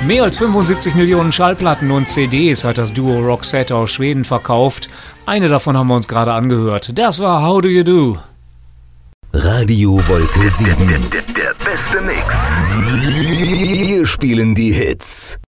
Mehr als 75 Millionen Schallplatten und CDs hat das Duo Roxette aus Schweden verkauft. Eine davon haben wir uns gerade angehört. Das war How Do You Do? Radio Wolke 7. Der beste Mix. Wir spielen die Hits.